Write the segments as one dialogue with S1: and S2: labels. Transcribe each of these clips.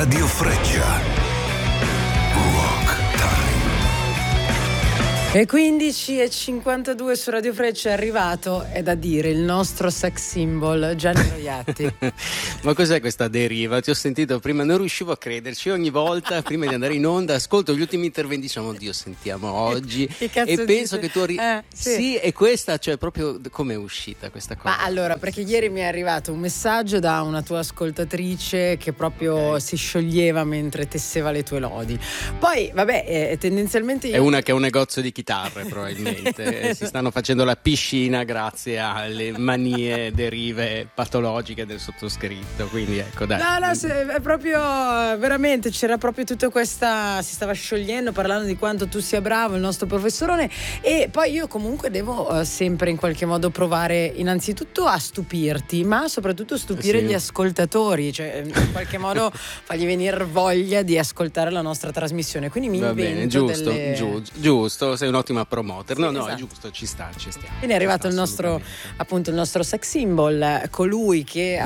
S1: Radio Freccia. Rock Time.
S2: E 15:52 su Radio Freccia è arrivato, è da dire, il nostro sex symbol Gianni Roiatti.
S3: Ma cos'è questa deriva? Ti ho sentito prima, non riuscivo a crederci. Ogni volta prima di andare in onda ascolto gli ultimi interventi, diciamo oddio, sentiamo oggi
S2: Che cazzo
S3: e penso
S2: dice?
S3: che tu sì, e questa, cioè, proprio come è uscita questa cosa?
S2: Ma allora, perché ieri mi è arrivato un messaggio da una tua ascoltatrice che proprio si scioglieva mentre tesseva le tue lodi. Poi, vabbè, tendenzialmente
S3: È una che ha un negozio di chitarre, probabilmente. Si stanno facendo la piscina grazie alle manie derive patologiche del sottoscritto. Quindi ecco, dai.
S2: No, è proprio veramente c'era proprio tutta questa, si stava sciogliendo parlando di quanto tu sia bravo, il nostro professorone. E poi io comunque devo sempre in qualche modo provare innanzitutto a stupirti, ma soprattutto stupire
S3: Sì.
S2: gli ascoltatori, cioè in qualche modo fargli venire voglia di ascoltare la nostra trasmissione. Quindi mi
S3: Va
S2: invento
S3: bene, giusto,
S2: delle...
S3: giusto, sei un'ottima promoter.
S2: Sì,
S3: No,
S2: esatto.
S3: è giusto, ci stiamo.
S2: Quindi è arrivato il nostro, appunto, il nostro sex symbol, colui che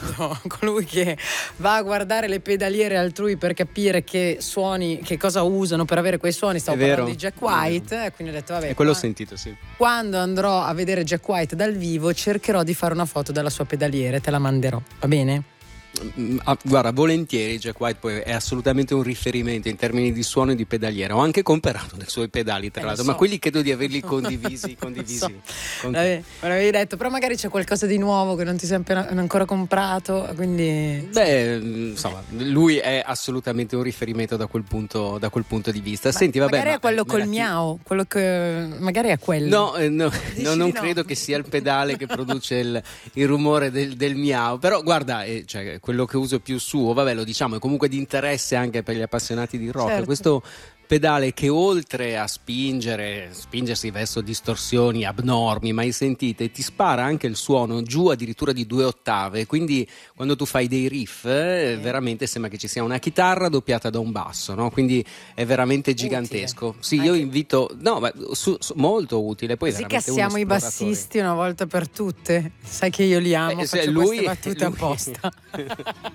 S2: va a guardare le pedaliere altrui per capire che suoni, che cosa usano per avere quei suoni. Stavo
S3: È vero.
S2: parlando di Jack White, e quindi ho detto vabbè,
S3: E quello ho sentito, sì.
S2: quando andrò a vedere Jack White dal vivo cercherò di fare una foto della sua pedaliere, te la manderò, va bene?
S3: Guarda, volentieri. Jack White poi è assolutamente un riferimento in termini di suono e di pedaliera. Ho anche comprato dei suoi pedali, tra l'altro,
S2: so.
S3: ma quelli credo di averli condivisi
S2: Lo so.
S3: con te.
S2: Me l'avevi detto, però magari c'è qualcosa di nuovo che non ti sei ancora comprato, quindi...
S3: Beh, insomma, lui è assolutamente un riferimento da quel punto di vista. Senti, vabbè,
S2: magari è quello col
S3: metti-
S2: miau, quello che magari è quello.
S3: No,
S2: Dici
S3: non
S2: di no?
S3: credo che sia il pedale che produce il rumore del miau. Però guarda, cioè, quello che uso più suo, vabbè, lo diciamo, è comunque di interesse anche per gli appassionati di rock.
S2: Certo.
S3: Questo pedale che oltre a spingersi verso distorsioni abnormi mai sentite, ti spara anche il suono giù addirittura di 2 ottave, quindi quando tu fai dei riff veramente sembra che ci sia una chitarra doppiata da un basso, no? Quindi è veramente gigantesco. Sì, io
S2: Anche-
S3: invito, no, ma molto utile. Poi
S2: Così
S3: veramente uno
S2: cassiamo i
S3: esploratore.
S2: bassisti una volta per tutte. Sai che io li amo,
S3: Se
S2: faccio
S3: lui-
S2: queste battute
S3: lui-
S2: apposta.